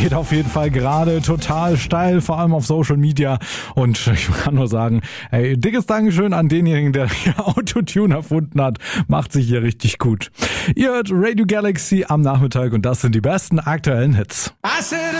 geht auf jeden Fall gerade total steil, vor allem auf Social Media. Und ich kann nur sagen, ey, dickes Dankeschön an denjenigen, der hier Autotune erfunden hat. Macht sich hier richtig gut. Ihr hört Radio Galaxy am Nachmittag und das sind die besten aktuellen Hits.